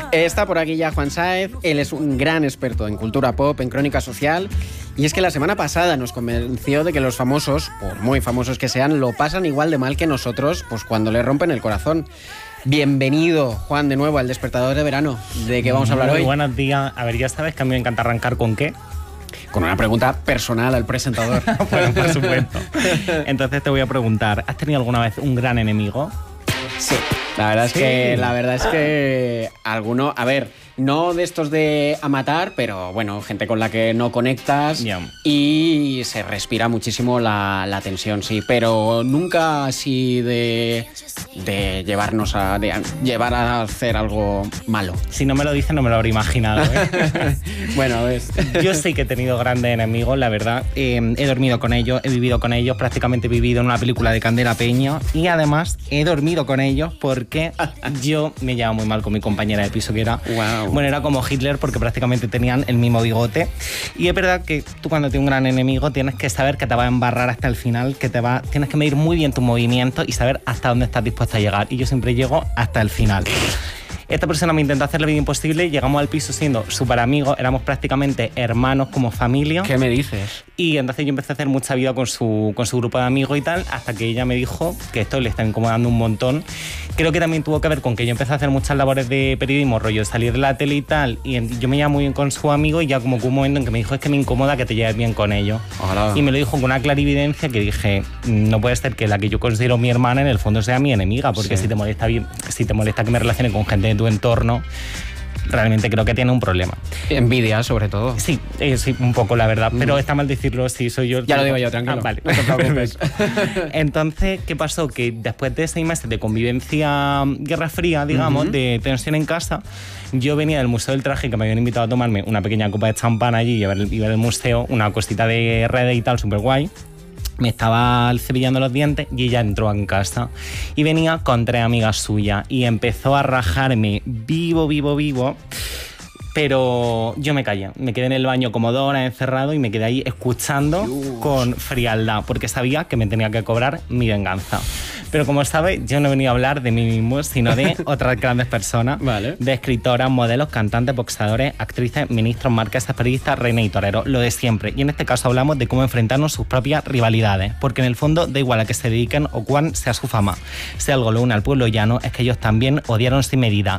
Está por aquí ya Juan Sáez, él es un gran experto en cultura pop, en crónica social, y es que la semana pasada nos convenció de que los famosos, por muy famosos que sean, lo pasan igual de mal que nosotros, pues cuando le rompen el corazón. Bienvenido, Juan, de nuevo al Despertador de Verano. ¿De qué vamos a hablar hoy? Buenos días. A ver, ya sabes que a mí me encanta arrancar ¿con qué? Con una pregunta personal al presentador. Bueno, por supuesto. Entonces te voy a preguntar, ¿has tenido alguna vez un gran enemigo? Sí, la verdad es que alguno, a ver, no de estos de a matar, pero bueno, gente con la que no conectas y se respira muchísimo la tensión, sí, pero nunca así de llevarnos de llevar a hacer algo malo. Si no me lo dices no me lo habría imaginado, ¿eh? Bueno, a ver. Yo sí que he tenido grandes enemigos, la verdad. He dormido con ellos, he vivido con ellos, prácticamente he vivido en una película de Candela Peña y además he dormido con ellos porque yo me llevaba muy mal con mi compañera de piso, que era... Wow. Bueno, era como Hitler porque prácticamente tenían el mismo bigote. Y es verdad que tú cuando tienes un gran enemigo tienes que saber que te va a embarrar hasta el final, tienes que medir muy bien tus movimientos y saber hasta dónde estás dispuesto a llegar. Y yo siempre llego hasta el final. Esta persona me intentó hacer la vida imposible, llegamos al piso siendo súper amigos, éramos prácticamente hermanos como familia. ¿Qué me dices? Y entonces yo empecé a hacer mucha vida con su grupo de amigos y tal, hasta que ella me dijo que esto le está incomodando un montón. Creo que también tuvo que ver con que yo empecé a hacer muchas labores de periodismo, rollo de salir de la tele y tal, y yo me llevaba muy bien con su amigo y ya como que un momento en que me dijo, es que me incomoda que te lleves bien con ellos. Ojalá. Y me lo dijo con una clarividencia que dije, no puede ser que la que yo considero mi hermana en el fondo sea mi enemiga, porque sí. si te molesta que me relacione con gente de tu entorno, realmente creo que tiene un problema. Envidia, sobre todo. Sí, sí, un poco, la verdad. Pero está mal decirlo si soy yo. Ya lo digo yo, tranquilo. Vale, no te preocupes. Entonces, ¿qué pasó? Que después de 6 meses de convivencia guerra fría, digamos, de tensión en casa, yo venía del Museo del Traje, que me habían invitado a tomarme una pequeña copa de champán allí y ver el museo, una cosita de redes y tal, súper guay. Me estaba cepillando los dientes y ella entró en casa y venía con 3 amigas suyas y empezó a rajarme vivo, pero yo me callé. Me quedé en el baño como 2 horas encerrado y me quedé ahí escuchando con frialdad porque sabía que me tenía que cobrar mi venganza. Pero como sabes, yo no he venido a hablar de mí mismo, sino de otras grandes personas, vale. De escritoras, modelos, cantantes, boxeadores, actrices, ministros, marquesas, periodistas, reinas y toreros, lo de siempre. Y en este caso hablamos de cómo enfrentarnos sus propias rivalidades, porque en el fondo da igual a qué se dediquen o cuán sea su fama. Si algo lo une al pueblo llano es que ellos también odiaron sin medida